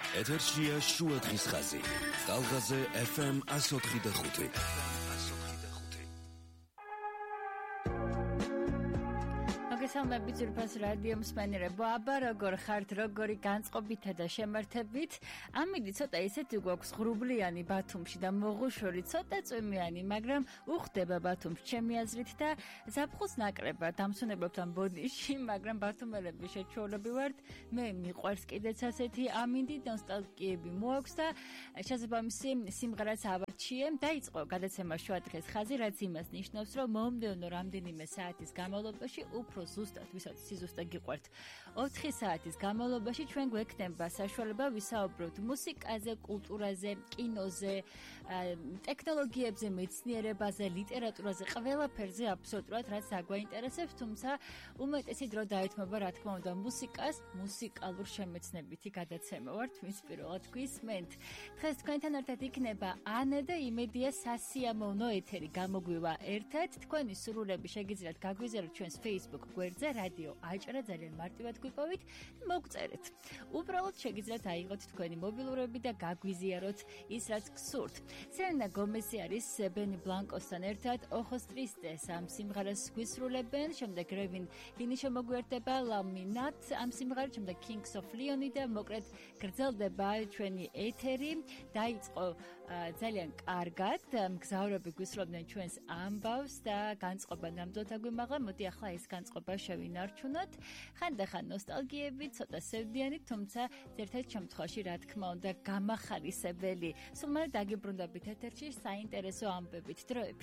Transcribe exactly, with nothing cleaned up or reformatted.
ეთერშია შუა დღის ხაზი. ტალღაზე ეფ ემ εκατო ოთხი და ხუთი. მოგესალმებით ძვირფას რადიო მსმენელებო, აბა როგორ ხართ, როგორი განწყობითა და შემართებით? ამინდი ცოტა ისეთი გვაქვს ღრუბლიანი ბათუმში და მოღუშური ცოტა წვიმიანი, მაგრამ უხდება ბათუმში ჩემი აზრით და ზაფხულს ნაკლებად დამსვენებლებთან ბოდიში, მაგრამ ბათუმელები შეჩვეულები ვართ. მე მიყვარს კიდეც ასეთი ამინდი, ნოსტალგიები მოაქვს და შესაბამისი სიმღერაც ავარჩიე. დაიწყო გადაცემა შუა დღეს ხაზი, რაც იმას ნიშნავს, რომ მომდევნო რამდენიმე საათის განმავლობაში უფრო ზუსტად, ვისაც სიზუსტე გიყვართ, ოთხი საათის განმავლობაში ჩვენ გვექნება საშუალება ვისაუბროთ მუსიკაზე, კულტურაზე, კინოზე, ტექნოლოგიებზე, მეცნიერებაზე, ლიტერატურაზე, ყველაფერზე აბსოლუტურად, რაც აგვაინტერესებს, თუმცა უმეტესი დრო დაეთმობა, რა თქმა უნდა, მუსიკას, მუსიკალურ შემეცნებითი გადაცემა ვართ, მის პირველად გვისმენთ. დღეს თქვენთან ერთად იქნება ანა და იმედია სასიამოვნო ეთერი გამოგვივა ერთად. თქვენი სურვილები შეგიძლიათ გაგვიზიაროთ ჩვენს Facebook გვერდზე რადიო აჭრა, ძალიან მარტივად გვიპოვით, მოგწერეთ. უბრალოდ შეგიძლიათ აიღოთ თქვენი მობილურები და გაგვიზიაროთ ის, რაც გსურთ. სელენა გომესი არის ბენი ბლანკოსთან ერთად ოხოს ტრისტეს ამ სიმღერას გვისრულებენ, შემდეგ რევინ ლინი შემოგვიერთდება ლამინატ ამ სიმღერით, შემდეგ Kings of Leon და მოკლედ გრძელდება ჩვენი ეთერი. დაიწყო ძალიან კარგად, მგზავრები გვისრულებდნენ ჩვენს ამბავს და განწყობა ნამდვილად აგვიმაღლა. მოდი ახლა ეს განწყობა შევინარჩუნოთ. ხანდახან ნოსტალგიები, ცოტა სევდიანი, თუმცა ერთ-ერთ შემთხვევაში, რა თქმა უნდა, გამახარისებელი. სულ მალე დაგიბრუნდებით ეთერში საინტერესო ამბებით. დროებით.